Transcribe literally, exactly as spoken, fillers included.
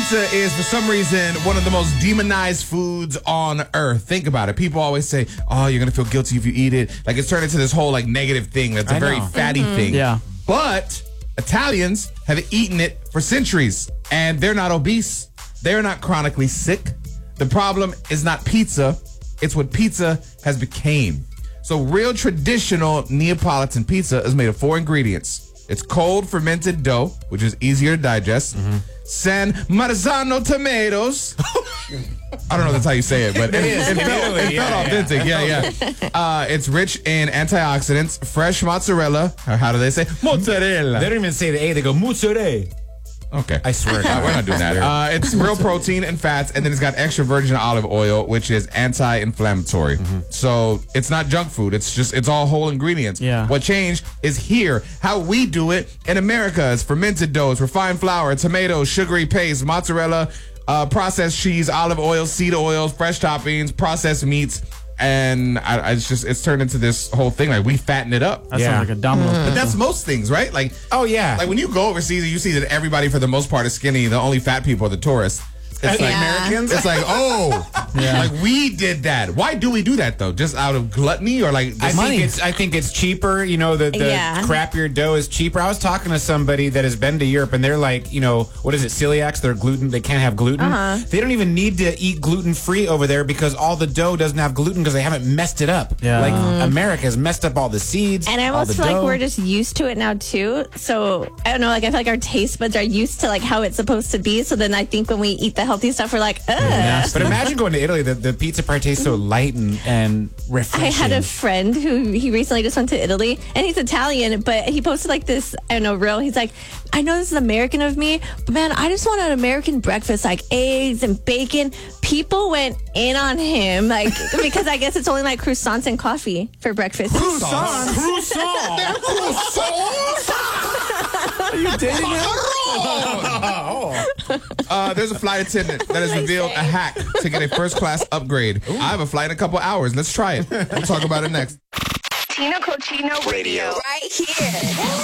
Pizza is, for some reason, one of the most demonized foods on earth. Think about it. People always say, oh, you're going to feel guilty if you eat it. Like, it's turned into this whole, like, negative thing. That's a I very know. fatty Mm-hmm. thing. Yeah. But Italians have eaten it for centuries, and they're not obese. They're not chronically sick. The problem is not pizza. It's what pizza has became. So real traditional Neapolitan pizza is made of four ingredients. It's cold fermented dough, which is easier to digest. Mm-hmm. San Marzano tomatoes. I don't know if that's how you say it, but it, it, it, felt, it yeah, felt authentic. Yeah, yeah. yeah. Uh, it's rich in antioxidants, fresh mozzarella, or how do they say? Mozzarella. They don't even say the A, they go mozzarella. Okay. I swear to God. We're not doing that. Uh, it's real protein and fats, and then it's got extra virgin olive oil, which is anti-inflammatory. Mm-hmm. So it's not junk food. It's just, it's all whole ingredients. Yeah. What changed is here. How we do it in America is fermented doughs, refined flour, tomatoes, sugary paste, mozzarella, uh, processed cheese, olive oil, seed oils, fresh toppings, processed meats. And I, I it's just, it's turned into this whole thing. Like, we fatten it up. That Yeah. sounds like a domino. But that's most things, right? Like, Oh, yeah. like when you go overseas and you see that everybody for the most part is skinny, the only fat people are the tourists. It's like Yeah. Americans. It's like, oh, Yeah. like we did that. Why do we do that though? Just out of gluttony or like I just think it's I think it's cheaper. You know, the, the Yeah. crappier dough is cheaper. I was talking to somebody that has been to Europe, and they're like, you know, what is it? Celiacs? They're gluten. They can't have gluten. Uh-huh. They don't even need to eat gluten free over there because all the dough doesn't have gluten because they haven't messed it up. Yeah. Like America has messed up all the seeds. And I all almost the feel like dough. we're just used to it now too. So I don't know, like I feel like our taste buds are used to like how it's supposed to be. So then I think when we eat the healthy stuff, we're like, ugh. But imagine going to Italy. The, the pizza part tastes so light and, and refreshing. I had a friend who he recently just went to Italy, and he's Italian, but he posted like this, I don't know, reel. He's like, I know this is American of me, but man, I just want an American breakfast, like eggs and bacon. People went in on him, like, because I guess it's only like croissants and coffee for breakfast. croissants. Croissant. Are you dating him? Uh, there's a flight attendant that has I revealed say? a hack to get a first class upgrade. I have a flight in a couple hours. Let's try it. We'll talk about it next. Tino Cochino Radio. Right here.